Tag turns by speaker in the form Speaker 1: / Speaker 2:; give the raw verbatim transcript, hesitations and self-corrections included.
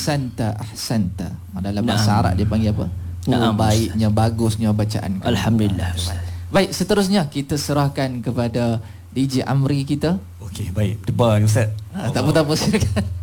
Speaker 1: ahsanta ahsanta. Dalam
Speaker 2: Naam.
Speaker 1: bahasa Arab dia panggil apa? Oh,
Speaker 2: Naam,
Speaker 1: baiknya, bagusnya bacaan.
Speaker 2: Alhamdulillah.
Speaker 1: Baik, seterusnya kita serahkan kepada D J Amri kita.
Speaker 3: Okey, baik. Debar ni Ustaz.
Speaker 1: Ha, tak apa tak apa silakan.